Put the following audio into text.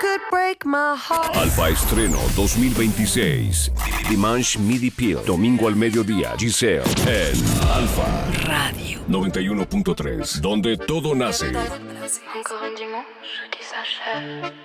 could break my heart. Alfa Estreno 2026. Dimanche Midi Peel. Domingo al mediodía. Giselle en Alfa Radio 91.3. Donde todo nace. Encore un dimanche qui s'achève.